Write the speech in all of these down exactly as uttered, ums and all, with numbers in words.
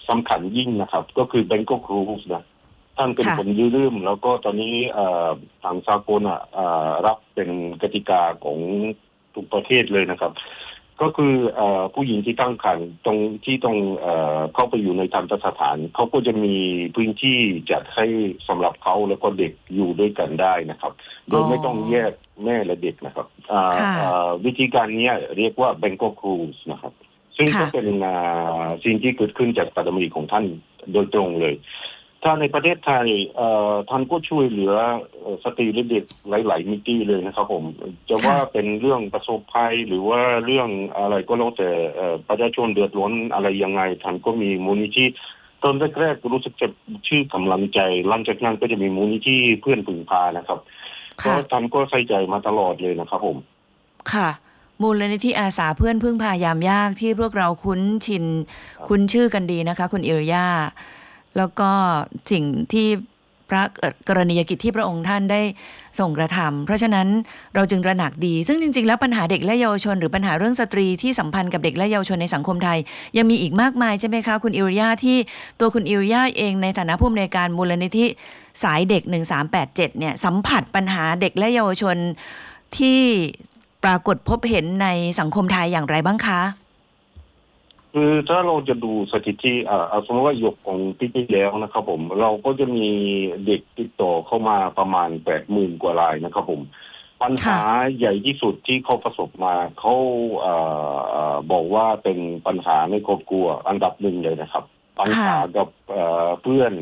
สำคัญยิ่งนะครับก็คือ Bangkok Rules นะท่านเป็นคนริเริ่มแล้วก็ตอนนี้ทางสากลอ่ะรับเป็นกติกาของทุกประเทศเลยนะครับก็คือผู้หญิงที่ตั้งครรภ์ตรงที่ต้องเข้าไปอยู่ในทันตสถานเขาก็จะมีพื้นที่จัดให้สำหรับเขาแล้วก็เด็กอยู่ด้วยกันได้นะครับโดยไม่ต้องแยกแม่และเด็กนะครับวิธีการนี้เรียกว่า Bangkok Rules นะครับซึ่งก็เป็นสิ่งที่เกิดขึ้นจากพระดำริของท่านโดยตรงเลยถ้าในประเทศไทยท่านก็ช่วยเหลือสตรีและเด็กหลายๆมิติเลยนะครับผมจะว่าเป็นเรื่องประสบภัยหรือว่าเรื่องอะไรก็แล้วแต่ประชาชนเดือดร้อนอะไรยังไงท่านก็มีมูลนิธิตอนแรกๆรู้สึกจะชื่อกำลังใจหลังจากนั้นก็จะมีมูลนิธิเพื่อนพึ่งพานะครับเพราะท่านก็ใส่ใจมาตลอดเลยนะครับผมค่ะมูลนิธิอาสาเพื่อนพึ่งพายามยากที่พวกเราคุ้นชินคุ้นชื่อกันดีนะคะคุณอิริยาแล้วก็สิ่งที่พระกรณียกิจที่พระองค์ท่านได้ส่งกระทำเพราะฉะนั้นเราจึงตระหนักดีซึ่งจริงๆแล้วปัญหาเด็กและเยาวชนหรือปัญหาเรื่องสตรีที่สัมพันธ์กับเด็กและเยาวชนในสังคมไทยยังมีอีกมากมายใช่ไหมคะคุณอิริยาที่ตัวคุณอิริยาเองในฐานะผู้อำนวยการมูลนิธิสายเด็กหนึ่งสามแปดเจ็ดเนี่ยสัมผัสปัญหาเด็กและเยาวชนที่ปรากฏพบเห็นในสังคมไทยอย่างไรบ้างคะคือถ้าเราจะดูสถิติอ่าสมมติว่ายกของปีที่แล้วนะครับผมเราก็จะมีเด็กติดต่อเข้ามาประมาณแปดหมื่นกว่ารายนะครับผมปัญหาใหญ่ที่สุดที่เขาประสบมาเขาอ่าบอกว่าเป็นปัญหาในครอบครัวอันดับหนึ่งเลยนะครับปัญหากับเพื่อน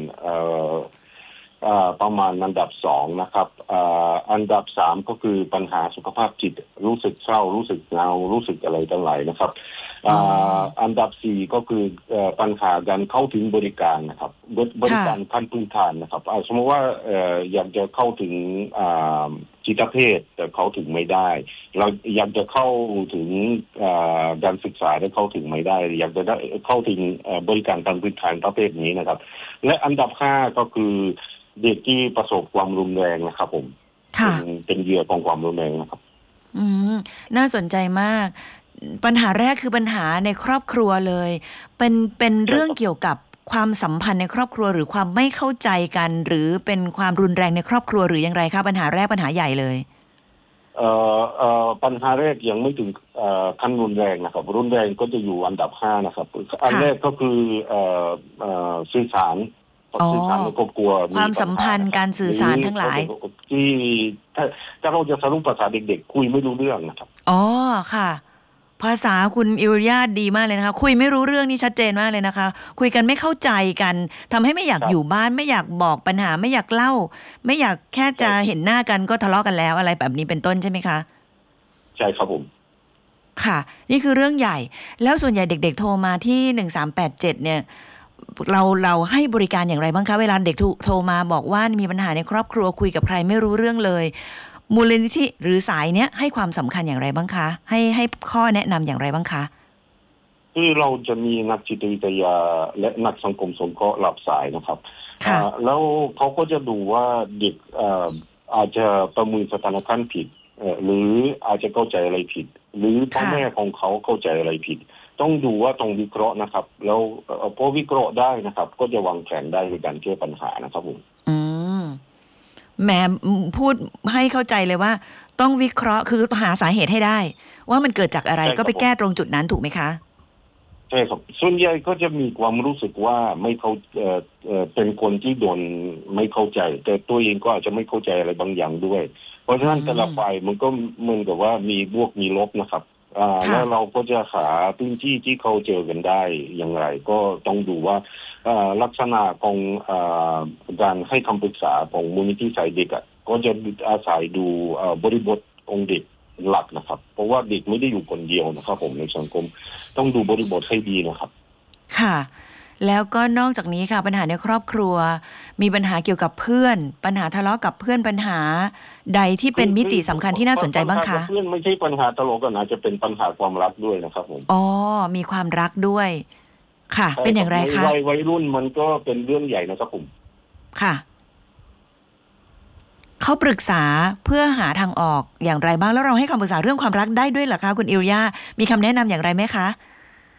ประมาณอันดับสองนะครับอันดับสามก็คือปัญหาสุขภาพจิตรู้สึกเศร้ารู้สึกเหงารู้สึกอะไรต่างๆนะครับอันดับสี่ก็คือปัญหาการเข้าถึงบริการนะครับบริการขั้นพื้นฐานนะครับสมมติว่าอยากจะเข้าถึงจิตเภทแต่เข้าถึงไม่ได้เราอยากจะเข้าถึงการศึกษาได้เข้าถึงไม่ได้อยากจะได้เข้าถึงบริการขั้นพื้นฐานประเภทนี้นะครับและอันดับห้าก็คือเด็กที่ประสบความรุนแรงนะครับผมเป็นเป็นเหยื่อของความรุนแรงนะครับอืมน่าสนใจมากปัญหาแรกคือปัญหาในครอบครัวเลยเป็นเป็นเรื่องเกี่ยวกับความสัมพันธ์ในครอบครัวหรือความไม่เข้าใจกันหรือเป็นความรุนแรงในครอบครัวหรืออย่างไรคะปัญหาแรกปัญหาใหญ่เลยเอ่อเอ่อปัญหาแรกยังไม่ถึงเอ่อขั้นรุนแรงนะครับรุนแรงก็จะอยู่อันดับห้านะครับอันแรกก็คือเอ่อเอ่อสื่อสารสื่อสารในครอบครัวความสัมพันธ์การสื่อสารทั้งหลายที่ถ้าถ้าเราจะสรุปภาษาเด็กๆคุยไม่รู้เรื่องนะครับอ๋อค่ะภาษาคุณอิริยาดีมากเลยนะคะคุยไม่รู้เรื่องนี่ชัดเจนมากเลยนะคะคุยกันไม่เข้าใจกันทำให้ไม่อยากอยู่บ้านไม่อยากบอกปัญหาไม่อยากเล่าไม่อยากแค่จะเห็นหน้ากันก็ทะเลาะกันแล้วอะไรแบบนี้เป็นต้นใช่ไหมคะใช่ครับผมค่ะนี่คือเรื่องใหญ่แล้วส่วนใหญ่เด็กๆโทรมาที่หนึ่งสามแปดเจ็ดเนี่ยเราเราให้บริการอย่างไรบ้างคะเวลาเด็กโทรมาบอกว่ามีปัญหาในครอบครัวคุยกับใครไม่รู้เรื่องเลยมูลนิธิหรือสายเนี้ยให้ความสำคัญอย่างไรบ้างคะให้ให้ข้อแนะนำอย่างไรบ้างคะคือเราจะมีนักจิตวิทยาและนักสังคมสงเคราะห์รับสายนะครับแล้วเขาก็จะดูว่าเด็กอาจจะประเมินสถานการณ์ผิดหรืออาจจะเข้าใจอะไรผิดหรือพ่อแม่ของเขาเข้าใจอะไรผิดต้องดูว่าต้องวิเคราะห์นะครับแล้วพอวิเคราะห์ได้นะครับก็จะวางแผนได้ในการแก้ปัญหานะครับผมอืมแหมพูดให้เข้าใจเลยว่าต้องวิเคราะห์คือหาสาเหตุให้ได้ว่ามันเกิดจากอะไรก็ไปแก้ตรงจุดนั้นถูกไหมคะใช่ครับส่วนใหญ่ก็จะมีความรู้สึกว่าไม่เขาเอ่อเอ่อเป็นคนที่โดนไม่เข้าใจแต่ตัวเองก็อาจจะไม่เข้าใจอะไรบางอย่างด้วยเพราะฉะนั้นแต่ละฝ่ายมันก็เหมือนกับว่ามีบวกมีลบนะครับอ่าแล้วเราก็จะหาพื้นที่ที่เขาเจอกันได้อย่างไรก็ต้องดูว่าลักษณะของการให้คำปรึกษาของมูลนิธิสายเด็กก็จะอาศัยดูบริบทของเด็กหลักนะครับเพราะว่าเด็กไม่ได้อยู่คนเดียวนะครับผมในสังคมต้องดูบริบทให้ดีนะครับค่ะแล้วก็นอกจากนี้ค่ะปัญหาในครอบครัวมีปัญหาเกี่ยวกับเพื่อนปัญหาทะเลาะกับเพื่อนปัญหาใดที่เป็นมิติสำคัญที่น่าสนใจบ้างคะเพื่อนไม่ใช่ปัญหาทะเลาะกันอาจจะเป็นปัญหาความรักด้วยนะครับผมอ๋อมีความรักด้วยค่ะเป็นอย่างไรคะวัยรุ่นมันก็เป็นเรื่องใหญ่นะครับผมค่ะเขาปรึกษาเพื่อหาทางออกอย่างไรบ้างแล้วเราให้คำปรึกษาเรื่องความรักได้ด้วยเหรอคะคุณอิริยามีคำแนะนำอย่างไรไหมคะ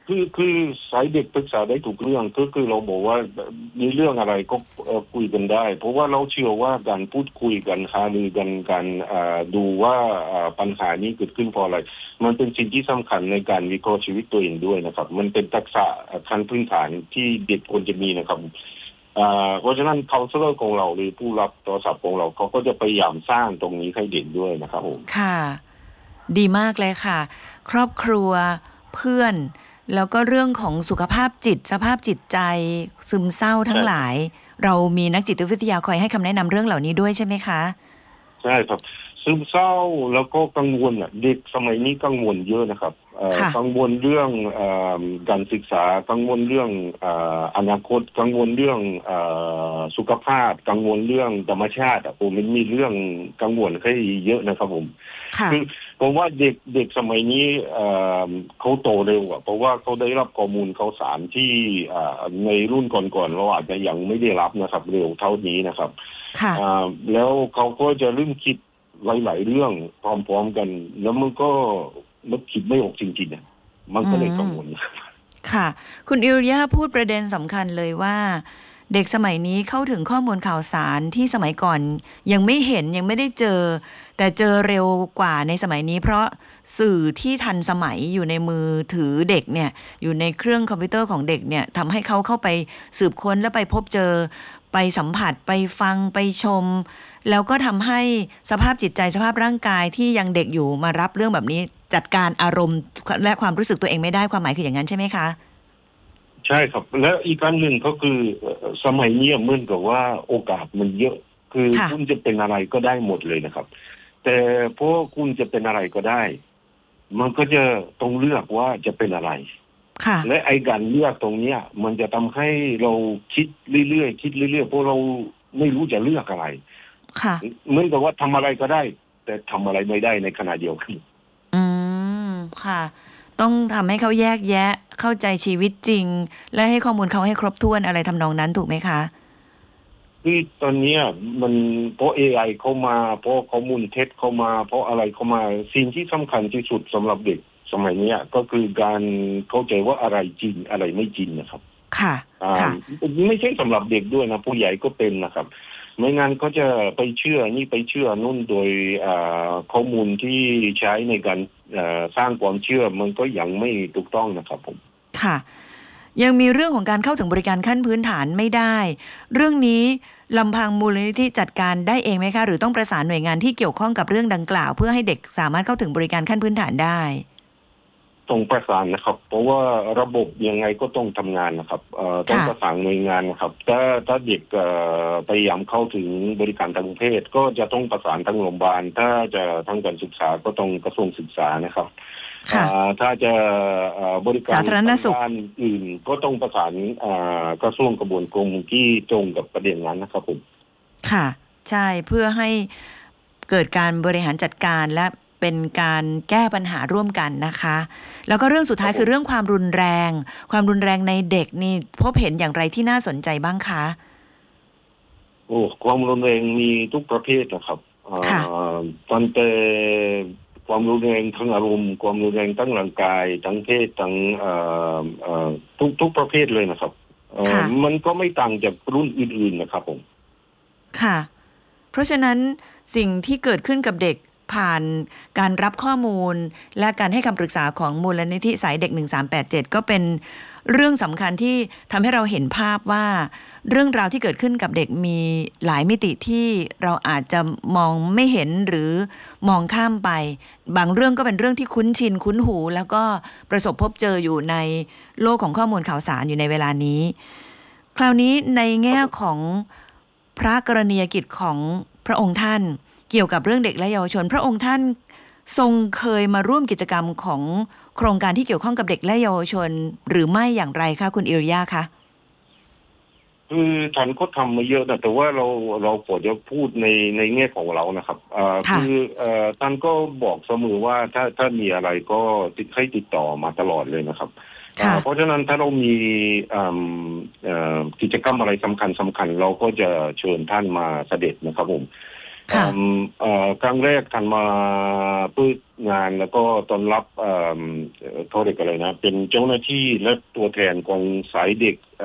คือคือสายเด็กปรึกษาได้ทุกเรื่องก็คือเราบอกว่ามีเรื่องอะไรก็เอ่อคุยกันได้เพราะว่าเราเชื่อว่าการพูดคุยกันหารือกันการอ่าดูว่าอ่าปัญหานี้เกิดขึ้นเพราะอะไรมันเป็นสิ่งที่สำคัญในการวิเคราะห์ชีวิตตัวเองด้วยนะครับมันเป็นทักษะขั้นพื้นฐานที่เด็กควรจะมีนะครับอ่าเพราะฉะนั้นคา u เซอร์ของเราหรือผู้รับโทรศัพท์ของเราเขาก็จะพยายามสร้างตรงนี้ให้เด็กด้วยนะครับผมค่ะ ดีมากเลยค่ะ ครอบครัวเพื่อน แล้วก็เรื่องของสุขภาพจิตสภาพจิตใจซึมเศร้าทั้งใช่หลาย เรามีนักจิตวิทยาคอยให้คำแนะนำเรื่องเหล่านี้ด้วยใช่ไหมคะใช่ครับซึมเศร้าแล้วก็กังวลอ่ะเด็กสมัยนี้กังวลเยอะนะครับเอ่อค่ะกังวลเรื่องเอ่อการศึกษากังวลเรื่องเอ่ออนาคตกังวลเรื่องเอ่อสุขภาพกังวลเรื่องธรรมชาติอ่ะผมมันมีเรื่องกังวลให้เยอะนะครับผมค่ะคือผมว่าเด็กเด็กสมัยนี้เอ่อเขาโตเร็วอ่ะเพราะว่าเขาได้รับข้อมูลข่าวสารที่เอ่อในรุ่นก่อนๆเราอาจจะยังไม่ได้รับนะครับเร็วเท่านี้นะครับค่ะอ่าแล้วเขาก็จะเริ่มคิดหลายๆเรื่องพร้อมๆกัน แล้วมันก็มันคิดไม่ออกจริงๆอ่ะมันอืก็เลยกังมวลค่ะ คุณอิริยาพูดประเด็นสำคัญเลยว่า เด็กสมัยนี้เข้าถึงข้อมูลข่าวสารที่สมัยก่อนยังไม่เห็นยังไม่ได้เจอ แต่เจอเร็วกว่าในสมัยนี้ เพราะสื่อที่ทันสมัยอยู่ในมือถือเด็กเนี่ยอยู่ในเครื่องคอมพิวเตอร์ของเด็กเนี่ยทำให้เขาเข้าไปสืบค้นและไปพบเจอไปสัมผัสไปฟังไปชม แล้วก็ทำให้สภาพจิตใจสภาพร่างกายที่ยังเด็กอยู่มารับเรื่องแบบนี้จัดการอารมณ์และความรู้สึกตัวเองไม่ได้ความหมายคืออย่างนั้นใช่ไหมคะใช่ครับ แล้วอีกอันหนึ่งก็คือเอ่อสมัยนี้เหมือนกับว่าโอกาสมันเยอะ คือค่ะคุณจะเป็นอะไรก็ได้หมดเลยนะครับ แต่เพราะคุณจะเป็นอะไรก็ได้ มันก็จะต้องเลือกว่าจะเป็นอะไรค่ะและไอ้การเลือกตรงเนี้ยมันจะทำให้เราคิดเรื่อยๆคิดเรื่อยๆเพราะเราไม่รู้จะเลือกอะไรค่ะเหมือนกับว่าทำอะไรก็ได้ แต่ทำอะไรไม่ได้ในขณะเดียวกันอืมค่ะ ต้องทำให้เขาแยกแยะเข้าใจชีวิตจริง และให้ข้อมูลเขาให้ครบถ้วนอะไรทำนองนั้นถูกไหมคะคือตอนเนี้ยมันเพราะ เอ ไอ เข้ามาเพราะข้อมูลเท็จเข้ามาเพราะอะไรเข้ามาสิ่งที่สำคัญที่สุดสำหรับเด็กสมัยเนี้ยก็คือการเข้าใจว่าอะไรจริงอะไรไม่จริงนะครับค่ะอ่าค่ะไม่ใช่สำหรับเด็กด้วยนะผู้ใหญ่ก็เป็นนะครับไม่งั้นเขาจะไปเชื่อนี่ไปเชื่อนู่นโดยอ่าข้อมูลที่ใช้ในการอ่าสร้างความเชื่อมันก็ยังไม่ถูกต้องนะครับผมค่ะ ยังมีเรื่องของการเข้าถึงบริการขั้นพื้นฐานไม่ได้ เรื่องนี้ลำพังมูลนิธิจัดการได้เองไหมคะหรือต้องประสานหน่วยงานที่เกี่ยวข้องกับเรื่องดังกล่าวเพื่อให้เด็กสามารถเข้าถึงบริการขั้นพื้นฐานได้ต้องประสานนะครับ เพราะว่าระบบยังไงก็ต้องทำงานนะครับเอ่อต้องประสานหน่วยงานนะครับถ้าถ้าเด็กเอ่อพยายามเข้าถึงบริการทางเพศก็จะต้องประสานทางโรงพยาบาลถ้าจะทางการศึกษาก็ต้องกระทรวงศึกษานะครับค่ะอ่าถ้าจะเอ่อบริการสาธารณสุขทางด้านอื่นก็ต้องประสานอ่ากระทรวงกระบวนกรมที่ตรงกับประเด็นนั้นนะครับผมค่ะใช่เพื่อให้เกิดการบริหารจัดการและเป็นการแก้ปัญหาร่วมกันนะคะแล้วก็เรื่องสุดท้ายคือเรื่องความรุนแรง ความรุนแรงในเด็กนี่พบเห็นอย่างไรที่น่าสนใจบ้างคะโอ้ความรุนแรงมีทุกประเภทนะครับเอ่ค่ะอตั้งแต่ความรุนแรงทั้งอารมณ์ความรุนแรงทั้งร่างกายทั้งเพศทั้งเอ่อเอ่อทุกทุกประเภทเลยนะครับเอ่อค่ะมันก็ไม่ต่างจากรุ่นอื่นๆนะครับผมค่ะ เพราะฉะนั้นสิ่งที่เกิดขึ้นกับเด็กผ่านการรับข้อมูลและการให้คำปรึกษาของมูลนิธิสายเด็กหนึ่งสามแปดเจ็ดก็เป็นเรื่องสำคัญที่ทำให้เราเห็นภาพว่าเรื่องราวที่เกิดขึ้นกับเด็กมีหลายมิติที่เราอาจจะมองไม่เห็นหรือมองข้ามไป บางเรื่องก็เป็นเรื่องที่คุ้นชินคุ้นหู แล้วก็ประสบพบเจออยู่ในโลกของข้อมูลข่าวสารอยู่ในเวลานี้ คราวนี้ในแง่ของพระกรณียกิจของพระองค์ท่านเกี่ยวกับเรื่องเด็กและเยาวชนพระองค์ท่านทรงเคยมาร่วมกิจกรรมของโครงการที่เกี่ยวข้องกับเด็กและเยาวชนหรือไม่อย่างไรคะคุณอิริยาคะคือท่านก็ทำมาเยอะนะแต่ว่าเราเราขอจะพูดในในแง่ของเรานะครับเอ่อคือเอ่อท่านก็บอกเสมอว่าถ้าถ้ามีอะไรก็ติดให้ติดต่อมาตลอดเลยนะครับเพราะฉะนั้นถ้าเรามีกิจกรรมอะไรสำคัญสำคัญเราก็จะเชิญท่านมาเสด็จนะครับผมค่ะเอ่อครั้งแรกท่านมาเปิดงานแล้วก็ต้อนรับเอ่อเขาเรียกอะไรนะเป็นเจ้าหน้าที่และตัวแทนของสายเด็ก